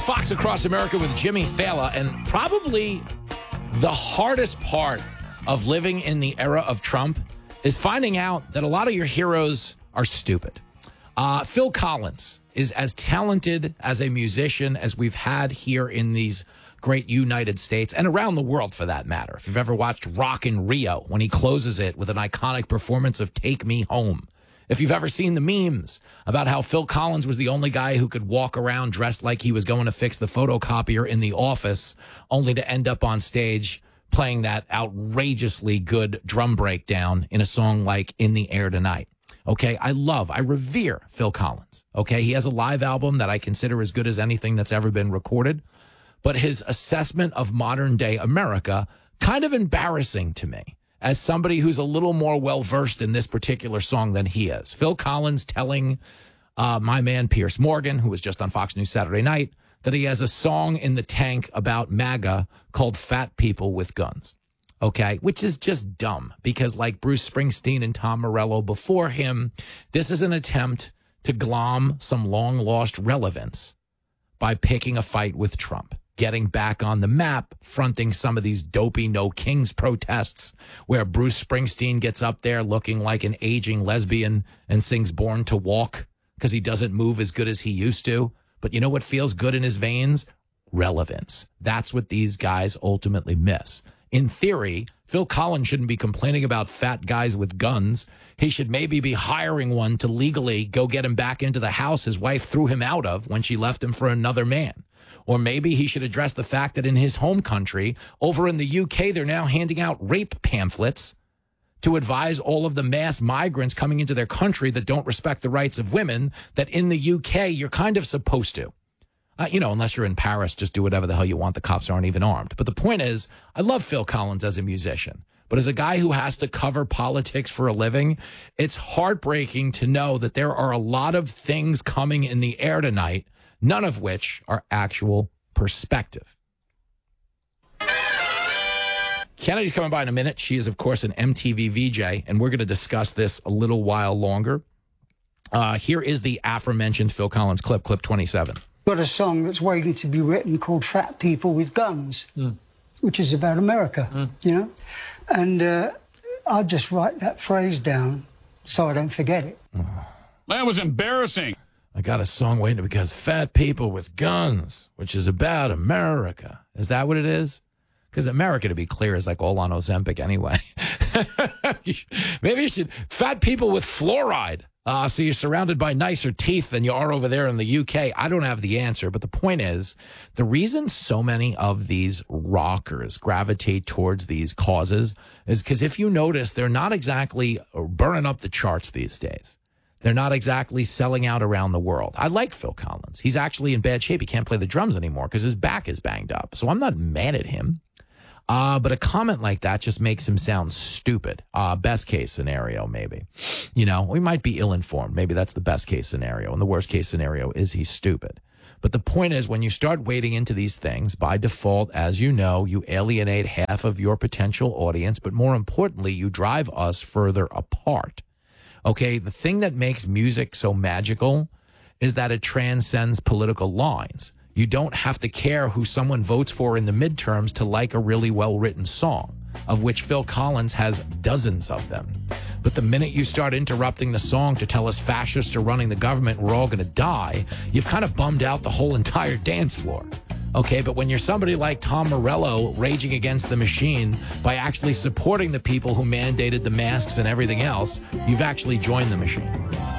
Fox Across America with Jimmy Fallon, and probably the hardest part of living in the era of Trump is finding out that a lot of your heroes are stupid. Phil Collins is as talented as a musician as we've had here in these great United States and around the world, for that matter. If you've ever watched Rock in Rio, when he closes it with an iconic performance of Take Me Home. If you've ever seen the memes about how Phil Collins was the only guy who could walk around dressed like he was going to fix the photocopier in the office, only to end up on stage playing that outrageously good drum breakdown in a song like In the Air Tonight. Okay, I revere Phil Collins. Okay, he has a live album that I consider as good as anything that's ever been recorded. But his assessment of modern day America, kind of embarrassing to me as somebody who's a little more well-versed in this particular song than he is. Phil Collins telling my man Piers Morgan, who was just on Fox News Saturday night, that he has a song in the tank about MAGA called Fat People with Guns. Okay, which is just dumb because like Bruce Springsteen and Tom Morello before him, this is an attempt to glom some long-lost relevance by picking a fight with Trump, getting back on the map, fronting some of these dopey No Kings protests where Bruce Springsteen gets up there looking like an aging lesbian and sings Born to Walk because he doesn't move as good as he used to. But you know what feels good in his veins? Relevance. That's what these guys ultimately miss. In theory, Phil Collins shouldn't be complaining about fat guys with guns. He should maybe be hiring one to legally go get him back into the house his wife threw him out of when she left him for another man. Or maybe he should address the fact that in his home country, over in the UK, they're now handing out rape pamphlets to advise all of the mass migrants coming into their country that don't respect the rights of women, that in the UK, you're kind of supposed to. Unless you're in Paris, just do whatever the hell you want. The cops aren't even armed. But the point is, I love Phil Collins as a musician. But as a guy who has to cover politics for a living, it's heartbreaking to know that there are a lot of things coming in the air tonight, none of which are actual perspective. Kennedy's coming by in a minute. She is, of course, an MTV VJ, and we're going to discuss this a little while longer. Here is the aforementioned Phil Collins clip 27. Got a song that's waiting to be written called Fat People with Guns, which is about America, And I'll just write that phrase down so I don't forget it. That was embarrassing. I got a song waiting because Fat People with Guns, which is about America. Is that what it is? Because America, to be clear, is like all on Ozempic anyway. Maybe you should, Fat People with Fluoride. So you're surrounded by nicer teeth than you are over there in the UK. I don't have the answer, but the point is, the reason so many of these rockers gravitate towards these causes is because if you notice, they're not exactly burning up the charts these days. They're not exactly selling out around the world. I like Phil Collins. He's actually in bad shape. He can't play the drums anymore because his back is banged up. So I'm not mad at him. But a comment like that just makes him sound stupid. Best case scenario, maybe. We might be ill-informed. Maybe that's the best case scenario. And the worst case scenario is he's stupid. But the point is, when you start wading into these things, by default, as you know, you alienate half of your potential audience. But more importantly, you drive us further apart. Okay, the thing that makes music so magical is that it transcends political lines. You don't have to care who someone votes for in the midterms to like a really well-written song, of which Phil Collins has dozens of them. But the minute you start interrupting the song to tell us fascists are running the government, we're all going to die, you've kind of bummed out the whole entire dance floor. Okay, but when you're somebody like Tom Morello raging against the machine by actually supporting the people who mandated the masks and everything else, you've actually joined the machine.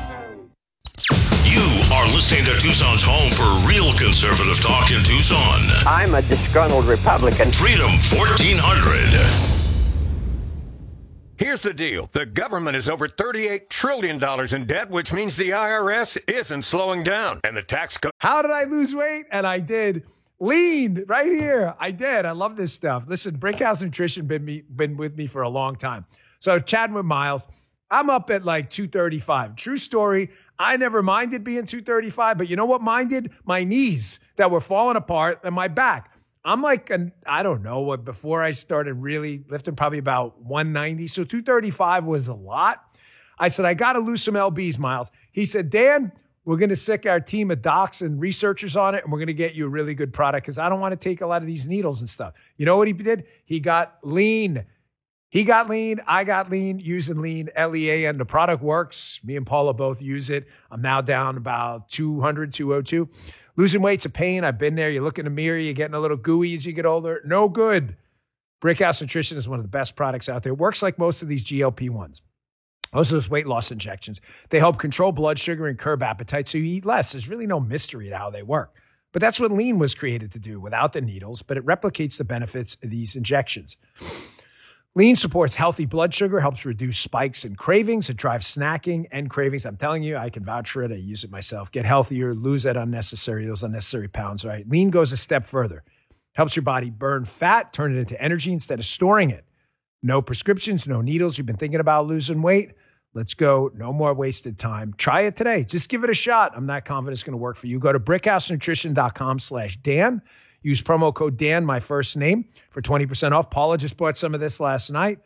You are listening to Tucson's home for real conservative talk in Tucson. I'm a disgruntled Republican. Freedom 1400. Here's the deal. The government is over $38 trillion in debt, which means the IRS isn't slowing down. And the tax code. How did I lose weight? And I did. Lean right here. I did. I love this stuff. Listen, Brinkhouse Nutrition been with me for a long time. So chatting with Miles, I'm up at like 235. True story. I never minded being 235, but you know what minded? My knees that were falling apart and my back. I'm like, I don't know, before I started really lifting, probably about 190. So 235 was a lot. I said, I got to lose some LBs, Miles. He said, Dan, We're going to sick our team of docs and researchers on it, and we're going to get you a really good product because I don't want to take a lot of these needles and stuff. You know what he did? He got lean. He got lean. I got lean using lean, LEA, and the product works. Me and Paula both use it. I'm now down about 200, 202. Losing weight's a pain. I've been there. You look in the mirror, you're getting a little gooey as you get older. No good. Brickhouse Nutrition is one of the best products out there. It works like most of these GLP-1s. Most of those weight loss injections. They help control blood sugar and curb appetite so you eat less. There's really no mystery to how they work. But that's what lean was created to do without the needles, but it replicates the benefits of these injections. Lean supports healthy blood sugar, helps reduce spikes and cravings. It drives snacking and cravings. I'm telling you, I can vouch for it. I use it myself. Get healthier, lose those unnecessary pounds, right? Lean goes a step further. Helps your body burn fat, turn it into energy instead of storing it. No prescriptions, no needles. You've been thinking about losing weight? Let's go. No more wasted time. Try it today. Just give it a shot. I'm not confident it's going to work for you. Go to brickhousenutrition.com/Dan. Use promo code Dan, my first name, for 20% off. Paula just bought some of this last night.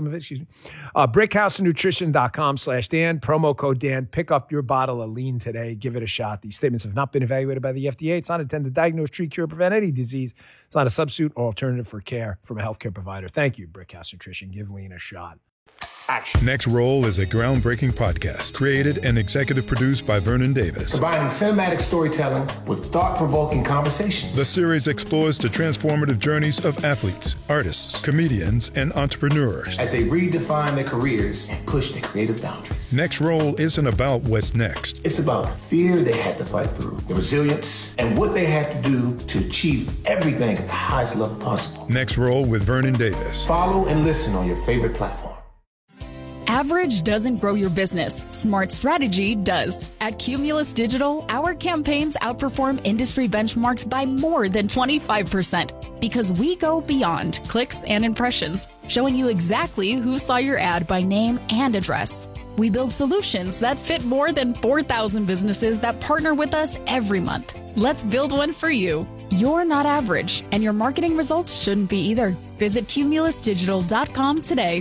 Brickhousenutrition.com/Dan. Promo code Dan. Pick up your bottle of lean today. Give it a shot. These statements have not been evaluated by the FDA. It's not intended to diagnose, treat, cure, prevent any disease. It's not a substitute or alternative for care from a healthcare provider. Thank you, Brickhouse Nutrition. Give lean a shot. Action. Next Roll is a groundbreaking podcast created and executive produced by Vernon Davis. Combining cinematic storytelling with thought-provoking conversations. The series explores the transformative journeys of athletes, artists, comedians, and entrepreneurs as they redefine their careers and push their creative boundaries. Next Roll isn't about what's next. It's about the fear they had to fight through, the resilience, and what they had to do to achieve everything at the highest level possible. Next Roll with Vernon Davis. Follow and listen on your favorite platform. Average doesn't grow your business. Smart strategy does. At Cumulus Digital, our campaigns outperform industry benchmarks by more than 25% because we go beyond clicks and impressions, showing you exactly who saw your ad by name and address. We build solutions that fit more than 4,000 businesses that partner with us every month. Let's build one for you. You're not average, and your marketing results shouldn't be either. Visit cumulusdigital.com today.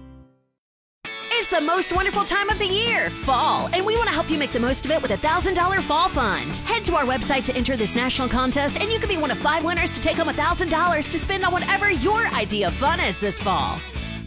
It's the most wonderful time of the year, fall, and we want to help you make the most of it with a $1,000 fall fund. Head to our website to enter this national contest, and you can be one of 5 winners to take home $1,000 to spend on whatever your idea of fun is this fall.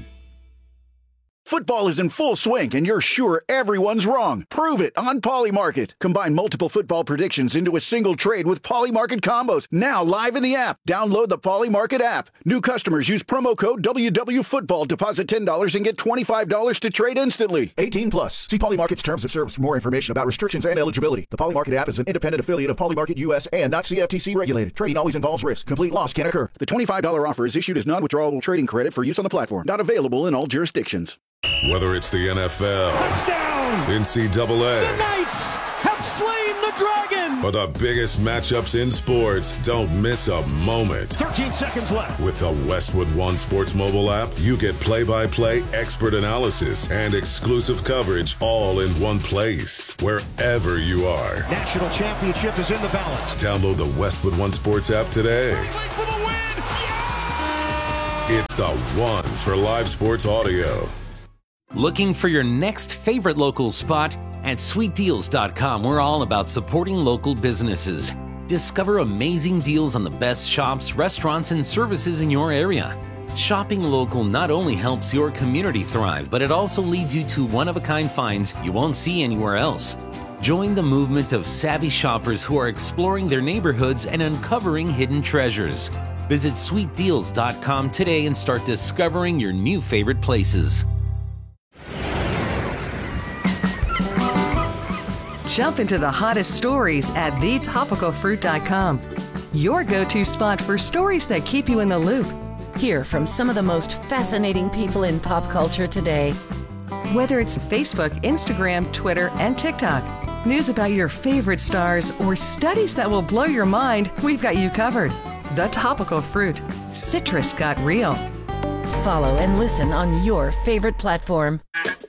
Football is in full swing, and you're sure everyone's wrong. Prove it on Polymarket. Combine multiple football predictions into a single trade with Polymarket combos. Now live in the app. Download the Polymarket app. New customers use promo code WWFootball. Deposit $10 and get $25 to trade instantly. 18 plus. See Polymarket's terms of service for more information about restrictions and eligibility. The Polymarket app is an independent affiliate of Polymarket US and not CFTC regulated. Trading always involves risk. Complete loss can occur. The $25 offer is issued as non-withdrawable trading credit for use on the platform. Not available in all jurisdictions. Whether it's the NFL, touchdown, NCAA, the Knights have slain the dragon, or the biggest matchups in sports, don't miss a moment. 13 seconds left. With the Westwood One Sports mobile app, you get play-by-play expert analysis and exclusive coverage all in one place, wherever you are. National championship is in the balance. Download the Westwood One Sports app today. For the win. Yeah! It's the one for live sports audio. Looking for your next favorite local spot? At sweetdeals.com, we're all about supporting local businesses. Discover amazing deals on the best shops, restaurants, and services in your area. Shopping local not only helps your community thrive, but it also leads you to one-of-a-kind finds you won't see anywhere else. Join the movement of savvy shoppers who are exploring their neighborhoods and uncovering hidden treasures. Visit sweetdeals.com today and start discovering your new favorite places. Jump into the hottest stories at thetopicalfruit.com. Your go-to spot for stories that keep you in the loop. Hear from some of the most fascinating people in pop culture today. Whether it's Facebook, Instagram, Twitter, and TikTok, news about your favorite stars, or studies that will blow your mind, we've got you covered. The Topical Fruit. Citrus got real. Follow and listen on your favorite platform.